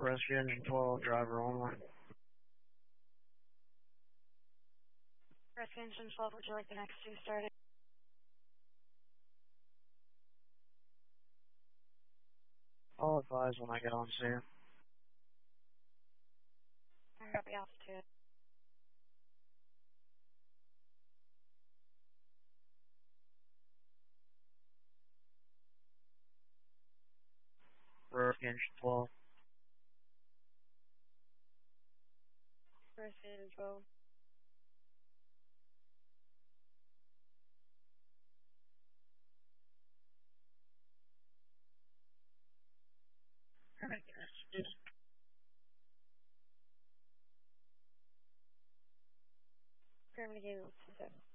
Rescue Engine 12, driver only. Rescue Engine 12, would you like the next two started? I'll advise when I get on scene. Copy altitude. Rescue Engine 12. Rescue Engine 12. Pyramid Eagle 27.